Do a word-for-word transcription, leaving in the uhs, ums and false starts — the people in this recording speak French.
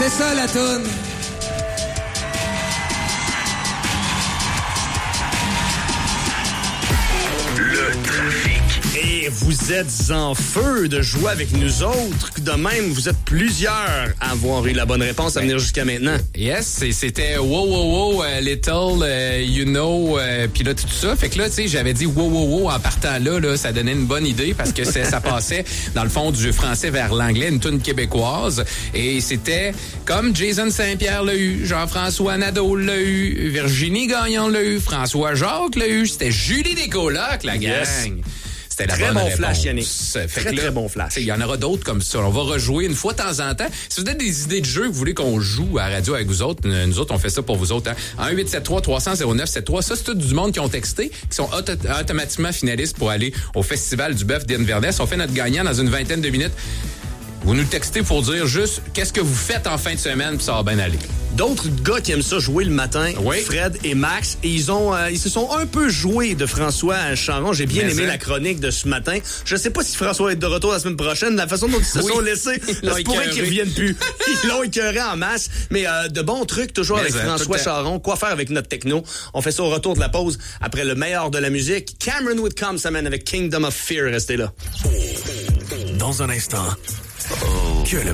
C'est ça la toune. Le trafic. Et vous êtes en feu de jouer avec nous autres. De même, vous êtes plusieurs à avoir eu la bonne réponse à venir jusqu'à maintenant. Yes, et c'était wow, wow, wow, uh, little, uh, you know, uh, puis là, tout ça. Fait que là, tu sais, j'avais dit wow, wow, wow en partant là, là, ça donnait une bonne idée parce que c'est, ça passait dans le fond du français vers l'anglais, une toune québécoise. Et c'était comme Jason Saint-Pierre l'a eu, Jean-François Nadeau l'a eu, Virginie Gagnon l'a eu, François Jacques l'a eu, c'était Julie Descolocs, la gang. Yes. C'était la très bonne bon réponse. flash, Yannick. Fait très, que là, très bon flash. Il y en aura d'autres comme ça. On va rejouer une fois de temps en temps. Si vous avez des idées de jeux que vous voulez qu'on joue à la radio avec vous autres, nous autres, on fait ça pour vous autres. Hein. un huit sept trois trois cents zéro neuf sept trois. Ça, c'est tout du monde qui ont texté, qui sont auto- automatiquement finalistes pour aller au Festival du Bœuf d'Inverness. On fait notre gagnant dans une vingtaine de minutes. Vous nous textez pour dire juste qu'est-ce que vous faites en fin de semaine, puis ça va bien aller. D'autres gars qui aiment ça jouer le matin, oui. Fred et Max, et ils ont, euh, ils se sont un peu joués de François Charon. J'ai bien Mais aimé ça. la chronique de ce matin. Je sais pas si François va être de retour la semaine prochaine. La façon dont ils se Oui. sont laissés, Ils l'ont ça se pourrait écœuré. qu'ils reviennent plus. Ils l'ont écœuré en masse. Mais euh, de bons trucs toujours Mais avec ça, François tout le temps. Charon. Quoi faire avec notre techno? On fait ça au retour de la pause après le meilleur de la musique. Cameron Whitcomb s'amène avec Kingdom of Fear. Restez là. Dans un instant, que le